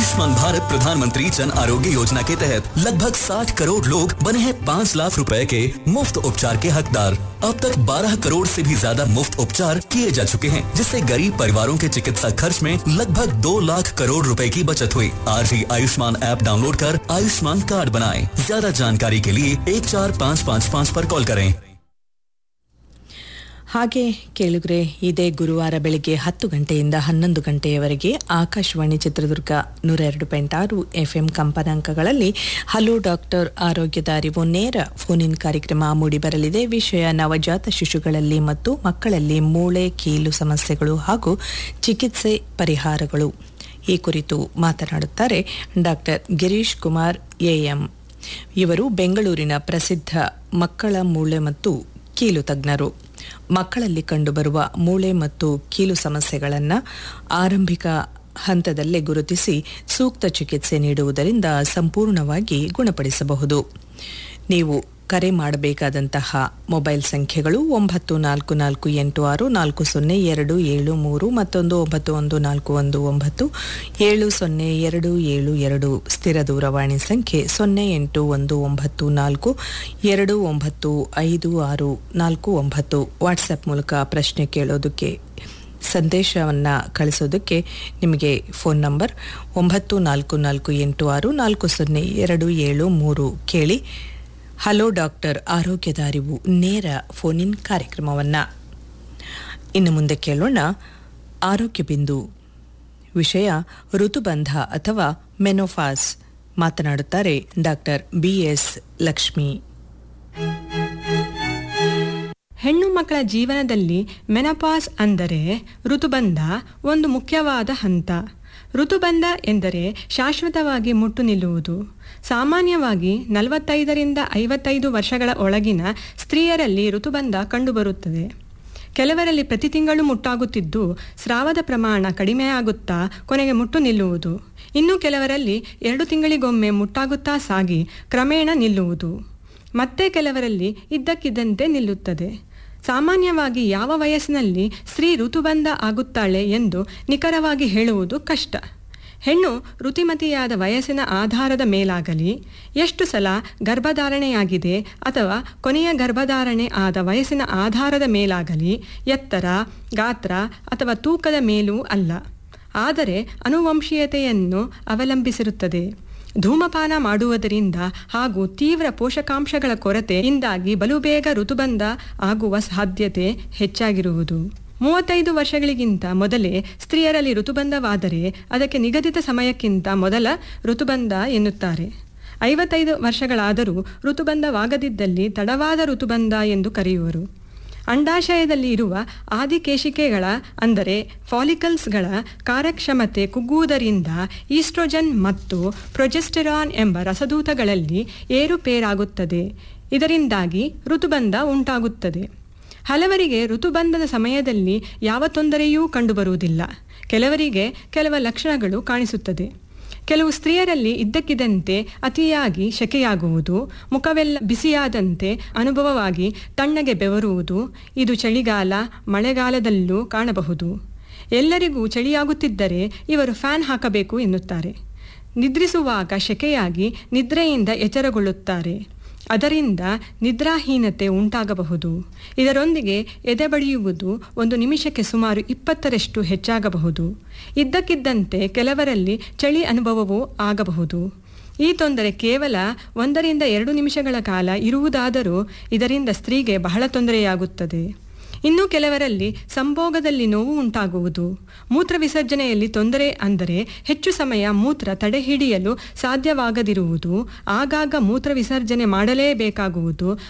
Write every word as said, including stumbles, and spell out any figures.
आयुष्मान भारत प्रधानमंत्री जन आरोग्य योजना के तहत लगभग साठ करोड़ लोग बने हैं पाँच लाख रुपए के मुफ्त उपचार के हकदार। अब तक बारह करोड़ से भी ज्यादा मुफ्त उपचार किए जा चुके हैं, जिससे गरीब परिवारों के चिकित्सा खर्च में लगभग दो लाख करोड़ रुपए की बचत हुई। आज ही आयुष्मान ऐप डाउनलोड कर आयुष्मान कार्ड बनाएं। ज्यादा जानकारी के लिए एक चार पाँच पाँच पाँच पर कॉल करें। ಹಾಗೆ ಕೇಳುಗರೆ, ಇದೇ ಗುರುವಾರ ಬೆಳಗ್ಗೆ ಹತ್ತು ಗಂಟೆಯಿಂದ ಹನ್ನೊಂದು ಗಂಟೆಯವರೆಗೆ ಆಕಾಶವಾಣಿ ಚಿತ್ರದುರ್ಗ ನೂರ ಎರಡು ಪಾಯಿಂಟ್ ಆರು ಎಫ್ಎಂ ಕಂಪನಾಂಕಗಳಲ್ಲಿ ಹಲೋ ಡಾಕ್ಟರ್ ಆರೋಗ್ಯದ ಅರಿವು ನೇರ ಫೋನ್ ಇನ್ ಕಾರ್ಯಕ್ರಮ ಮೂಡಿಬರಲಿದೆ. ವಿಷಯ ನವಜಾತ ಶಿಶುಗಳಲ್ಲಿ ಮತ್ತು ಮಕ್ಕಳಲ್ಲಿ ಮೂಳೆ ಕೀಲು ಸಮಸ್ಯೆಗಳು ಹಾಗೂ ಚಿಕಿತ್ಸೆ ಪರಿಹಾರಗಳು. ಈ ಕುರಿತು ಮಾತನಾಡುತ್ತಾರೆ ಡಾಕ್ಟರ್ ಗಿರೀಶ್ ಕುಮಾರ್ ಎಎಂ. ಇವರು ಬೆಂಗಳೂರಿನ ಪ್ರಸಿದ್ಧ ಮಕ್ಕಳ ಮೂಳೆ ಮತ್ತು ಕೀಲು ತಜ್ಞರು. ಮಕ್ಕಳಲ್ಲಿ ಕಂಡುಬರುವ ಮೂಳೆ ಮತ್ತು ಕೀಲು ಸಮಸ್ಯೆಗಳನ್ನು ಆರಂಭಿಕ ಹಂತದಲ್ಲೇ ಗುರುತಿಸಿ ಸೂಕ್ತ ಚಿಕಿತ್ಸೆ ನೀಡುವುದರಿಂದ ಸಂಪೂರ್ಣವಾಗಿ ಗುಣಪಡಿಸಬಹುದು. ನೀವು ಕರೆ ಮಾಡಬೇಕಾದಂತಹ ಮೊಬೈಲ್ ಸಂಖ್ಯೆಗಳು ಒಂಬತ್ತು ನಾಲ್ಕು ನಾಲ್ಕು ಎಂಟು ಆರು ನಾಲ್ಕು ಸೊನ್ನೆ ಎರಡು ಏಳು ಮೂರು, ಮತ್ತೊಂದು ಒಂಬತ್ತು ಒಂದು ನಾಲ್ಕು ಒಂದು ಒಂಬತ್ತು ಏಳು ಸೊನ್ನೆ ಎರಡು ಏಳು ಎರಡು. ಸ್ಥಿರ ದೂರವಾಣಿ ಸಂಖ್ಯೆ ಸೊನ್ನೆ ಎಂಟು ಒಂದು ಒಂಬತ್ತು ನಾಲ್ಕು ಎರಡು ಒಂಬತ್ತು ಐದು ಆರು ನಾಲ್ಕು ಒಂಬತ್ತು. ವಾಟ್ಸಪ್ ಮೂಲಕ ಪ್ರಶ್ನೆ ಕೇಳೋದಕ್ಕೆ, ಸಂದೇಶವನ್ನು ಕಳಿಸೋದಕ್ಕೆ ನಿಮಗೆ ಫೋನ್ ನಂಬರ್ ಒಂಬತ್ತು ನಾಲ್ಕು ನಾಲ್ಕು ಎಂಟು ಆರು ನಾಲ್ಕು ಸೊನ್ನೆ ಎರಡು ಏಳು ಮೂರು. ಕೇಳಿ ಹಲೋ ಡಾಕ್ಟರ್ ಆರೋಗ್ಯದ ಅರಿವು ನೇರ ಫೋನ್ ಇನ್ ಕಾರ್ಯಕ್ರಮವನ್ನು. ಇನ್ನು ಮುಂದೆ ಕೇಳೋಣ ಆರೋಗ್ಯ ಬಿಂದು. ವಿಷಯ ಋತುಬಂಧ ಅಥವಾ ಮೆನೋಫಾಸ್. ಮಾತನಾಡುತ್ತಾರೆ ಡಾಕ್ಟರ್ ಬಿ ಎಸ್ ಲಕ್ಷ್ಮಿ. ಹೆಣ್ಣು ಮಕ್ಕಳ ಜೀವನದಲ್ಲಿ ಮೆನೋಪಾಸ್ ಅಂದರೆ ಋತುಬಂಧ ಒಂದು ಮುಖ್ಯವಾದ ಹಂತ. ಋತುಬಂಧ ಎಂದರೆ ಶಾಶ್ವತವಾಗಿ ಮುಟ್ಟು ನಿಲ್ಲುವುದು. ಸಾಮಾನ್ಯವಾಗಿ ನಲವತ್ತೈದರಿಂದ ಐವತ್ತೈದು ವರ್ಷಗಳ ಒಳಗಿನ ಸ್ತ್ರೀಯರಲ್ಲಿ ಋತುಬಂಧ ಕಂಡುಬರುತ್ತದೆ. ಕೆಲವರಲ್ಲಿ ಪ್ರತಿ ತಿಂಗಳು ಮುಟ್ಟಾಗುತ್ತಿದ್ದು ಸ್ರಾವದ ಪ್ರಮಾಣ ಕಡಿಮೆಯಾಗುತ್ತಾ ಕೊನೆಗೆ ಮುಟ್ಟು ನಿಲ್ಲುವುದು. ಇನ್ನು ಕೆಲವರಲ್ಲಿ ಎರಡು ತಿಂಗಳಿಗೊಮ್ಮೆ ಮುಟ್ಟಾಗುತ್ತಾ ಸಾಗಿ ಕ್ರಮೇಣ ನಿಲ್ಲುವುದು. ಮತ್ತೆ ಕೆಲವರಲ್ಲಿ ಇದ್ದಕ್ಕಿದ್ದಂತೆ ನಿಲ್ಲುತ್ತದೆ. ಸಾಮಾನ್ಯವಾಗಿ ಯಾವ ವಯಸ್ಸಿನಲ್ಲಿ ಸ್ತ್ರೀ ಋತುಬಂಧ ಆಗುತ್ತಾಳೆ ಎಂದು ನಿಖರವಾಗಿ ಹೇಳುವುದು ಕಷ್ಟ. ಹೆಣ್ಣು ಋತುಮತಿಯಾದ ವಯಸ್ಸಿನ ಆಧಾರದ ಮೇಲಾಗಲಿ, ಎಷ್ಟು ಸಲ ಗರ್ಭಧಾರಣೆಯಾಗಿದೆ ಅಥವಾ ಕೊನೆಯ ಗರ್ಭಧಾರಣೆ ಆದ ವಯಸ್ಸಿನ ಆಧಾರದ ಮೇಲಾಗಲಿ, ಎತ್ತರ, ಗಾತ್ರ ಅಥವಾ ತೂಕದ ಮೇಲೂ ಅಲ್ಲ, ಆದರೆ ಆನುವಂಶೀಯತೆಯನ್ನು ಅವಲಂಬಿಸಿರುತ್ತದೆ. ಧೂಮಪಾನ ಮಾಡುವುದರಿಂದ ಹಾಗೂ ತೀವ್ರ ಪೋಷಕಾಂಶಗಳ ಕೊರತೆಯಿಂದಾಗಿ ಬಲುಬೇಗ ಋತುಬಂಧ ಆಗುವ ಸಾಧ್ಯತೆ ಹೆಚ್ಚಾಗಿರುವುದು. ಮೂವತ್ತೈದು ವರ್ಷಗಳಿಗಿಂತ ಮೊದಲೇ ಸ್ತ್ರೀಯರಲ್ಲಿ ಋತುಬಂಧವಾದರೆ ಅದಕ್ಕೆ ನಿಗದಿತ ಸಮಯಕ್ಕಿಂತ ಮೊದಲ ಋತುಬಂಧ ಎನ್ನುತ್ತಾರೆ. ಐವತ್ತೈದು ವರ್ಷಗಳಾದರೂ ಋತುಬಂಧವಾಗದಿದ್ದಲ್ಲಿ ತಡವಾದ ಋತುಬಂಧ ಎಂದು ಕರೆಯುವರು. ಅಂಡಾಶಯದಲ್ಲಿ ಇರುವ ಆದಿಕೇಶಿಕೆಗಳ ಅಂದರೆ ಫಾಲಿಕಲ್ಸ್ಗಳ ಕಾರ್ಯಕ್ಷಮತೆ ಕುಗ್ಗುವುದರಿಂದ ಈಸ್ಟ್ರೋಜನ್ ಮತ್ತು ಪ್ರೊಜೆಸ್ಟೆರಾನ್ ಎಂಬ ರಸದೂತಗಳಲ್ಲಿ ಏರುಪೇರಾಗುತ್ತದೆ. ಇದರಿಂದಾಗಿ ಋತುಬಂಧ ಉಂಟಾಗುತ್ತದೆ. ಹಲವರಿಗೆ ಋತುಬಂಧದ ಸಮಯದಲ್ಲಿ ಯಾವ ತೊಂದರೆಯೂ ಕಂಡುಬರುವುದಿಲ್ಲ. ಕೆಲವರಿಗೆ ಕೆಲವು ಲಕ್ಷಣಗಳು ಕಾಣಿಸುತ್ತದೆ. ಕೆಲವು ಸ್ತ್ರೀಯರಲ್ಲಿ ಇದ್ದಕ್ಕಿದ್ದಂತೆ ಅತಿಯಾಗಿ ಶೆಕೆಯಾಗುವುದು, ಮುಖವೆಲ್ಲ ಬಿಸಿಯಾದಂತೆ ಅನುಭವವಾಗಿ ತಣ್ಣಗೆ ಬೆವರುವುದು. ಇದು ಚಳಿಗಾಲ, ಮಳೆಗಾಲದಲ್ಲೂ ಕಾಣಬಹುದು. ಎಲ್ಲರಿಗೂ ಚಳಿಯಾಗುತ್ತಿದ್ದರೆ ಇವರು ಫ್ಯಾನ್ ಹಾಕಬೇಕು ಎನ್ನುತ್ತಾರೆ. ನಿದ್ರಿಸುವಾಗ ಶೆಕೆಯಾಗಿ ನಿದ್ರೆಯಿಂದ ಎಚ್ಚರಗೊಳ್ಳುತ್ತಾರೆ. ಅದರಿಂದ ನಿದ್ರಾಹೀನತೆ ಉಂಟಾಗಬಹುದು. ಇದರೊಂದಿಗೆ ಎದೆ ಬಡಿಯುವುದು ಒಂದು ನಿಮಿಷಕ್ಕೆ ಸುಮಾರು ಇಪ್ಪತ್ತರಷ್ಟು ಹೆಚ್ಚಾಗಬಹುದು. ಇದ್ದಕ್ಕಿದ್ದಂತೆ ಕೆಲವರಲ್ಲಿ ಚಳಿ ಅನುಭವವೂ ಆಗಬಹುದು. ಈ ತೊಂದರೆ ಕೇವಲ ಒಂದರಿಂದ ಎರಡು ನಿಮಿಷಗಳ ಕಾಲ ಇರುವುದಾದರೂ ಇದರಿಂದ ಸ್ತ್ರೀಗೆ ಬಹಳ ತೊಂದರೆಯಾಗುತ್ತದೆ. ಇನ್ನು ಕೆಲವರಲ್ಲಿ ಸಂಭೋಗದಲ್ಲಿ ನೋವು ಉಂಟಾಗುವುದು. ಮೂತ್ರ ವಿಸರ್ಜನೆಯಲ್ಲಿ ತೊಂದರೆ ಅಂದರೆ ಹೆಚ್ಚು ಸಮಯ ಮೂತ್ರ ತಡೆಹಿಡಿಯಲು ಸಾಧ್ಯವಾಗದಿರುವುದು, ಆಗಾಗ ಮೂತ್ರ ವಿಸರ್ಜನೆ ಮಾಡಲೇಬೇಕಾಗುವುದು,